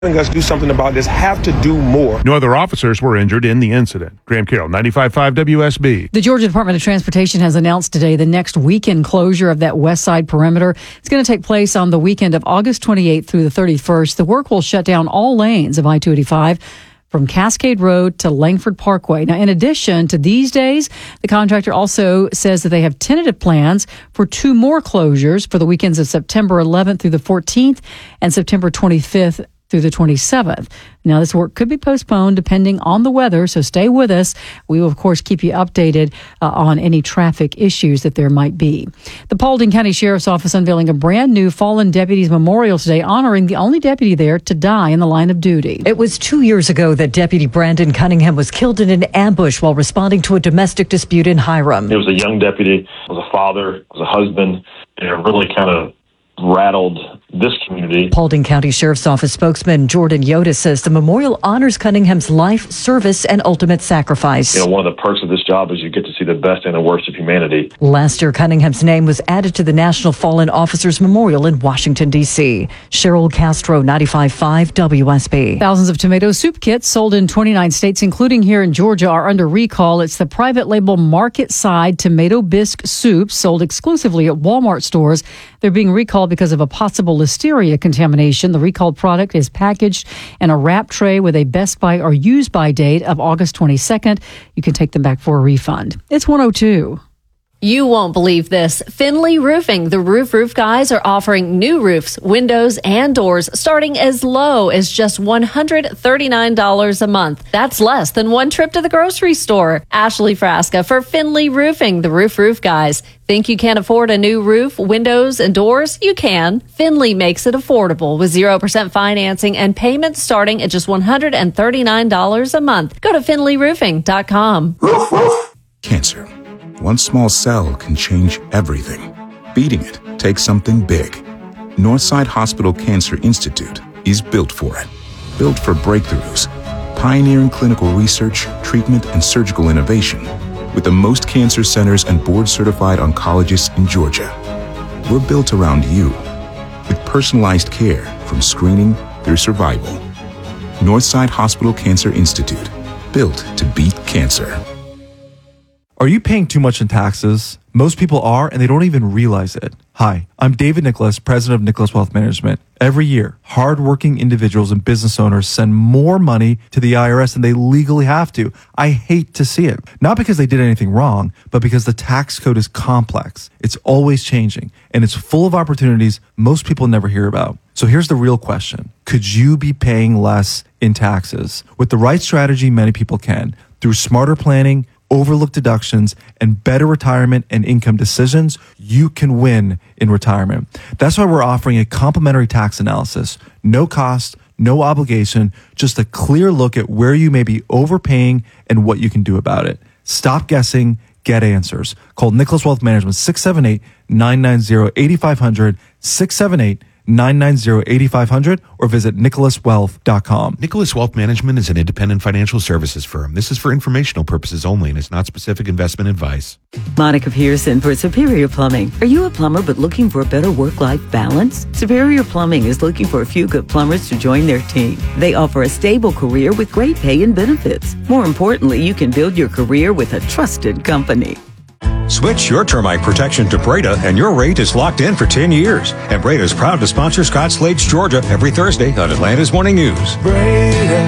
us do something about this have to do more. No other officers were injured in the incident. Graham Carroll, 95.5 WSB. The Georgia Department of Transportation has announced today the next weekend closure of that west side perimeter. It's going to take place on the weekend of August 28th through the 31st. The work will shut down all lanes of I-285 from Cascade Road to Langford Parkway. Now, in addition to these days, the contractor also says that they have tentative plans for 2 more closures for the weekends of September 11th through the 14th and September 25th through the 27th. Now, this work could be postponed depending on the weather, so stay with us. We will, of course, keep you updated on any traffic issues that there might be. The Paulding County Sheriff's Office unveiling a brand new Fallen Deputies Memorial today, honoring the only deputy there to die in the line of duty. It was 2 years ago that Deputy Brandon Cunningham was killed in an ambush while responding to a domestic dispute in Hiram. He was a young deputy, was a father, was a husband, and it really kind of rattled this community. Paulding County Sheriff's Office spokesman Jordan Yoda says the memorial honors Cunningham's life, service, and ultimate sacrifice. One of the perks of this job is you get to see the best and the worst of humanity. Last year, Cunningham's name was added to the National Fallen Officers Memorial in Washington, D.C. Cheryl Castro, 95.5 WSB. Thousands of tomato soup kits sold in 29 states, including here in Georgia, are under recall. It's the private label Market Side tomato bisque soups sold exclusively at Walmart stores. They're being recalled because of a possible listeria contamination. The recalled product is packaged in a wrap tray with a best by or use by date of August 22nd. You can take them back for a refund. It's 102. You won't believe this. Finley Roofing, the roof guys, are offering new roofs, windows, and doors starting as low as just $139 a month. That's less than one trip to the grocery store. Ashley Frasca for Finley Roofing, the roof guys. Think you can't afford a new roof, windows, and doors? You can. Finley makes it affordable with 0% financing and payments starting at just $139 a month. Go to finleyroofing.com. Cancer. One small cell can change everything. Beating it takes something big. Northside Hospital Cancer Institute is built for it. Built for breakthroughs, pioneering clinical research, treatment, and surgical innovation, with the most cancer centers and board-certified oncologists in Georgia. We're built around you, with personalized care from screening through survival. Northside Hospital Cancer Institute, built to beat cancer. Are you paying too much in taxes? Most people are, and they don't even realize it. Hi, I'm David Nicholas, president of Nicholas Wealth Management. Every year, hardworking individuals and business owners send more money to the IRS than they legally have to. I hate to see it. Not because they did anything wrong, but because the tax code is complex. It's always changing, and it's full of opportunities most people never hear about. So here's the real question. Could you be paying less in taxes? With the right strategy, many people can. Through smarter planning, overlooked deductions, and better retirement and income decisions, you can win in retirement. That's why we're offering a complimentary tax analysis. No cost, no obligation, just a clear look at where you may be overpaying and what you can do about it. Stop guessing, get answers. Call Nicholas Wealth Management 678-990-8500, 678-990-8500, or visit nicholaswealth.com. Nicholas Wealth Management is an independent financial services firm. This is for informational purposes only and is not specific investment advice. Monica Pearson for Superior Plumbing. Are you a plumber but looking for a better work-life balance? Superior Plumbing is looking for a few good plumbers to join their team. They offer a stable career with great pay and benefits. More importantly, you can build your career with a trusted company. Switch your termite protection to Breda and your rate is locked in for 10 years. And Breda is proud to sponsor Scott Slade's Georgia every Thursday on Atlanta's Morning News. Breda,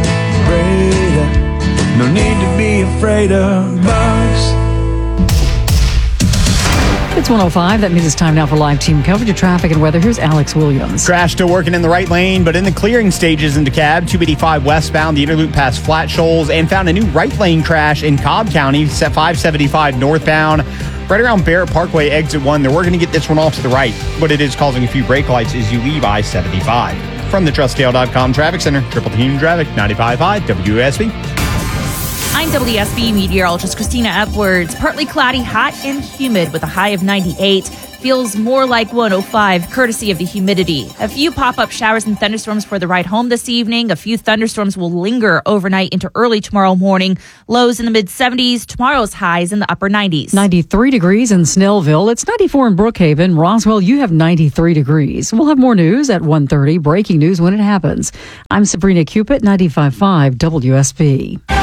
no need to be afraid of bugs. It's 105. That means it's time now for live team coverage of traffic and weather. Here's Alex Williams. Crash still working in the right lane, but in the clearing stages in DeKalb, 285 westbound, the Interloop past Flat Shoals, and found a new right lane crash in Cobb County, 575 northbound. Right around Barrett Parkway, exit 1. They're working to get this one off to the right, but it is causing a few brake lights as you leave I-75. From the TrustScale.com Traffic Center, Triple Team Traffic, 95.5 WSB. I'm WSB meteorologist Christina Edwards. Partly cloudy, hot and humid with a high of 98. feels more like 105, courtesy of the humidity. A few pop-up showers and thunderstorms for the ride home this evening. A few thunderstorms will linger overnight into early tomorrow morning. Lows in the mid-70s. Tomorrow's highs in the upper 90s. 93 degrees in Snellville. It's 94 in Brookhaven. Roswell, you have 93 degrees. We'll have more news at 1:30. Breaking news when it happens. I'm Sabrina Cupid, 95.5 WSB.